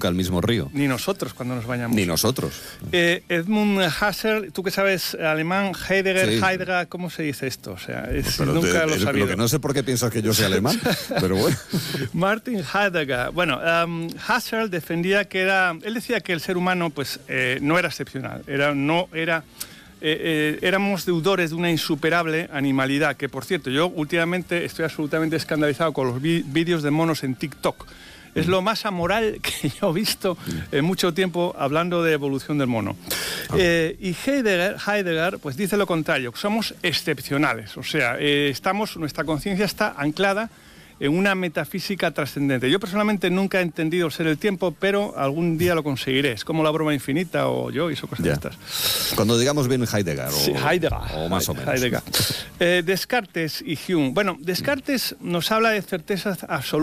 nunca al mismo río. Ni nosotros cuando nos bañamos. Ni nosotros. Edmund Husserl, tú que sabes alemán, Heidegger, Sí. Heidegger, ¿cómo se dice esto? O sea, Pero nunca lo he sabido. Lo que no sé por qué piensas que yo soy alemán, pero bueno. Martin Heidegger. Bueno, Husserl defendía que él decía que el ser humano pues no era excepcional, éramos deudores de una insuperable animalidad, que por cierto, yo últimamente estoy absolutamente escandalizado con los vídeos de monos en TikTok. Es lo más amoral que yo he visto en mucho tiempo hablando de evolución del mono. Y Heidegger pues dice lo contrario, somos excepcionales, o sea, nuestra conciencia está anclada en una metafísica trascendente. Yo personalmente nunca he entendido el ser el tiempo, pero algún día lo conseguiré. Es como la broma infinita o yo y eso cosas de estas. Cuando digamos bien Heidegger, sí, Heidegger o más o menos. Heidegger. Descartes y Hume. Bueno, Descartes nos habla de certezas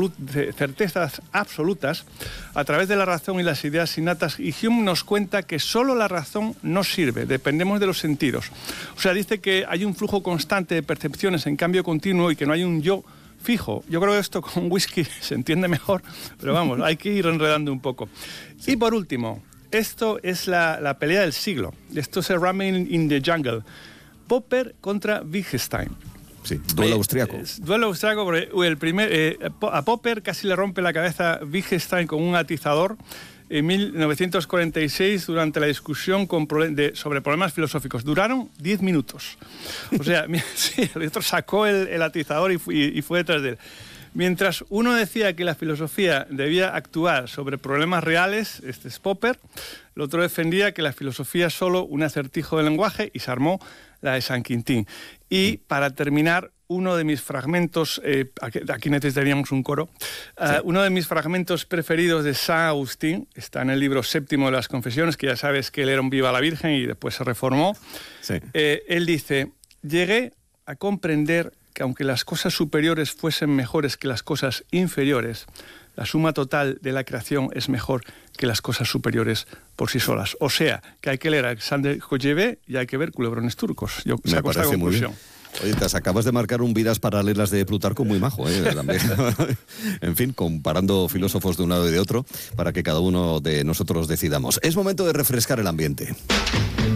absolutas a través de la razón y las ideas innatas, y Hume nos cuenta que solo la razón no sirve, dependemos de los sentidos. O sea, dice que hay un flujo constante de percepciones en cambio continuo y que no hay un yo fijo. Yo creo que esto con whisky se entiende mejor, pero vamos, hay que ir enredando un poco. Sí. Y por último, esto es la pelea del siglo. Esto es el Running in the Jungle. Popper contra Wittgenstein. Sí, duelo austriaco. Duelo austriaco, porque a Popper casi le rompe la cabeza Wittgenstein con un atizador en 1946 durante la discusión sobre problemas filosóficos. Duraron 10 minutos. O sea, sí, el otro sacó el atizador y fue detrás de él. Mientras uno decía que la filosofía debía actuar sobre problemas reales, este es Popper, el otro defendía que la filosofía es solo un acertijo del lenguaje y se armó la de San Quintín. Y para terminar, uno de mis fragmentos, aquí necesitaríamos un coro, uno de mis fragmentos preferidos de San Agustín, está en el libro séptimo de las Confesiones, que ya sabes que él era un viva la Virgen y después se reformó. Sí. Él dice, llegué a comprender que aunque las cosas superiores fuesen mejores que las cosas inferiores, la suma total de la creación es mejor que las cosas superiores por sí solas. O sea, que hay que leer a Alexander Kojevé y hay que ver Culebrones turcos. Yo saco esta conclusión. Oye, te acabas de marcar un vidas paralelas de Plutarco muy majo, también. En fin, comparando filósofos de un lado y de otro para que cada uno de nosotros decidamos. Es momento de refrescar el ambiente.